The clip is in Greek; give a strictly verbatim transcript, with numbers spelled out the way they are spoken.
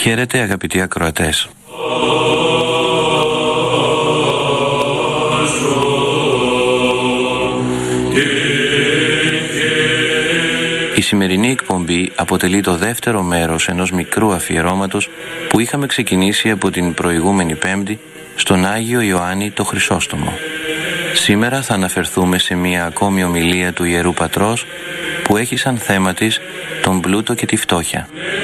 Χαίρετε αγαπητοί ακροατές. Η σημερινή εκπομπή αποτελεί το δεύτερο μέρος ενός μικρού αφιερώματος που είχαμε ξεκινήσει από την προηγούμενη Πέμπτη στον Άγιο Ιωάννη το Χρυσόστομο. Σήμερα θα αναφερθούμε σε μια ακόμη ομιλία του Ιερού Πατρός που έχει σαν θέμα της τον πλούτο και τη φτώχεια.